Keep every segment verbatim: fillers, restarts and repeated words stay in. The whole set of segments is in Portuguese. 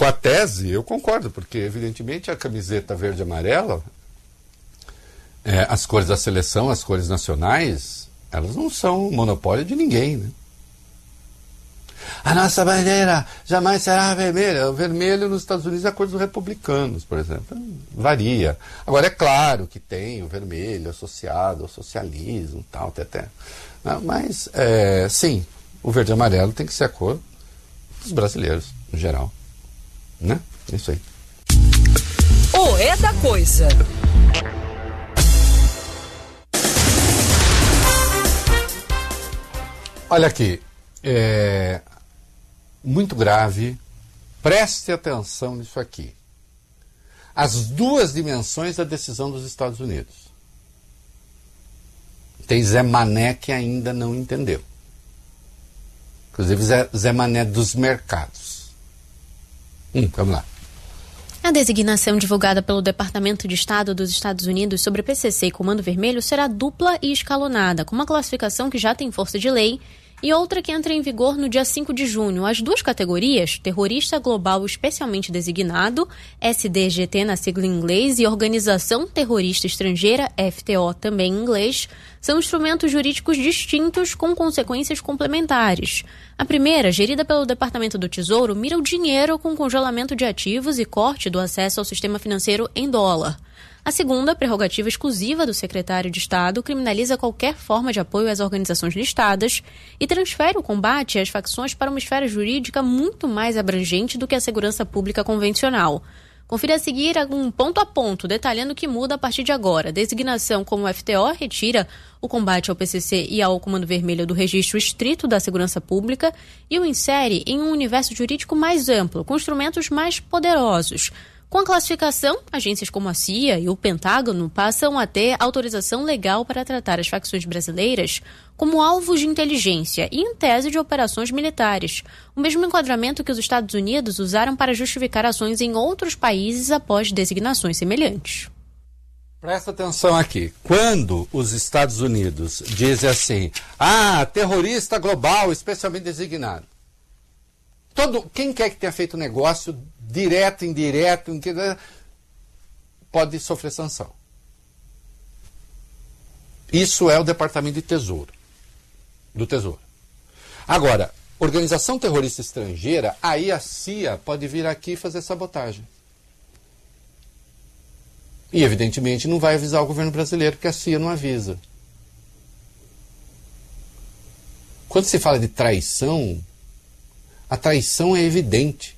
com a tese, eu concordo, porque evidentemente a camiseta verde e amarela, é, as cores da seleção, as cores nacionais, elas não são monopólio de ninguém, né? A nossa bandeira jamais será vermelha. O vermelho nos Estados Unidos é a cor dos republicanos, por exemplo. Varia. Agora, é claro que tem o vermelho associado ao socialismo, tal, até, até. Mas, é, sim, o verde e amarelo tem que ser a cor dos brasileiros, em geral. Né? Isso aí. O É da Coisa. Olha aqui. É muito grave. Preste atenção nisso aqui. As duas dimensões da decisão dos Estados Unidos. Tem Zé Mané que ainda não entendeu. Inclusive Zé, Zé Mané dos mercados. Hum, vamos lá. A designação divulgada pelo Departamento de Estado dos Estados Unidos sobre P C C e Comando Vermelho será dupla e escalonada, com uma classificação que já tem força de lei e outra que entra em vigor no dia cinco de junho. As duas categorias, Terrorista Global Especialmente Designado, S D G T na sigla em inglês, e Organização Terrorista Estrangeira, F T O também em inglês, são instrumentos jurídicos distintos com consequências complementares. A primeira, gerida pelo Departamento do Tesouro, mira o dinheiro com congelamento de ativos e corte do acesso ao sistema financeiro em dólar. A segunda, prerrogativa exclusiva do secretário de Estado, criminaliza qualquer forma de apoio às organizações listadas e transfere o combate às facções para uma esfera jurídica muito mais abrangente do que a segurança pública convencional. Confira a seguir um ponto a ponto, detalhando o que muda a partir de agora. A designação como F T O retira o combate ao P C C e ao Comando Vermelho do registro estrito da segurança pública e o insere em um universo jurídico mais amplo, com instrumentos mais poderosos. Com a classificação, agências como a C I A e o Pentágono passam a ter autorização legal para tratar as facções brasileiras como alvos de inteligência e, em tese, de operações militares. O mesmo enquadramento que os Estados Unidos usaram para justificar ações em outros países após designações semelhantes. Presta atenção aqui. Quando os Estados Unidos dizem assim, ah, terrorista global especialmente designado, todo, quem quer que tenha feito negócio direto, indireto, pode sofrer sanção. Isso é o Departamento de Tesouro, do Tesouro. Agora, organização terrorista estrangeira, aí a C I A pode vir aqui fazer sabotagem. E, evidentemente, não vai avisar o governo brasileiro, porque a C I A não avisa. Quando se fala de traição, a traição é evidente.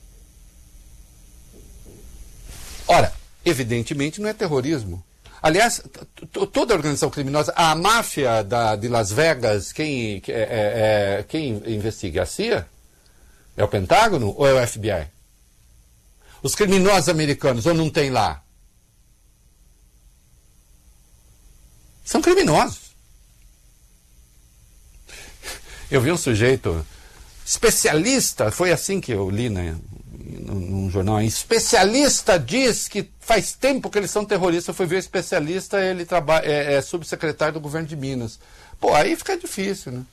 Ora, evidentemente não é terrorismo. Aliás, toda organização criminosa, a máfia da, de Las Vegas, quem, é, é, quem investiga? A C I A? É o Pentágono ou é o F B I? Os criminosos americanos, ou não tem lá? São criminosos. Eu vi um sujeito especialista, foi assim que eu li, né? Num jornal, especialista diz que faz tempo que eles são terroristas. Eu fui ver o especialista, ele trabalha, é, é subsecretário do governo de Minas. Pô, aí fica difícil, né?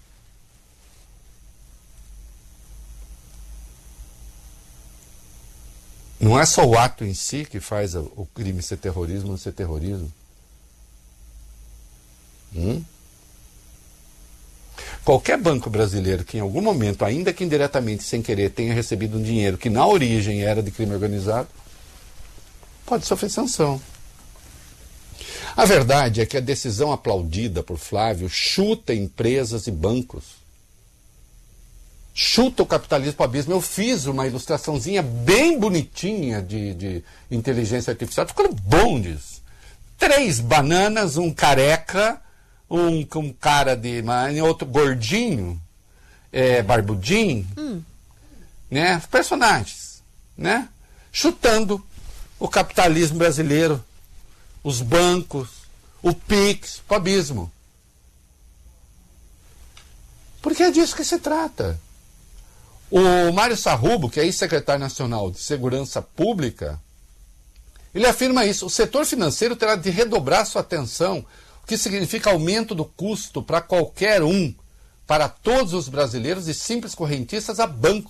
Não é só o ato em si que faz o crime ser terrorismo ou não ser terrorismo. Hum? Qualquer banco brasileiro que em algum momento, ainda que indiretamente, sem querer, tenha recebido um dinheiro que na origem era de crime organizado, pode sofrer sanção. A verdade é que a decisão aplaudida por Flávio chuta empresas e bancos. Chuta o capitalismo para o abismo. Eu fiz uma ilustraçãozinha bem bonitinha de, de inteligência artificial. Ficou bom disso. Três bananas, um careca, Um, um cara de outro gordinho, é, barbudinho, hum. né? Personagens, né? Chutando o capitalismo brasileiro, os bancos, o Pix, o abismo. Porque é disso que se trata. O Mário Sarrubo, que é ex-secretário nacional de Segurança Pública, ele afirma isso: o setor financeiro terá de redobrar sua atenção, o que significa aumento do custo para qualquer um, para todos os brasileiros, de simples correntistas a bancos.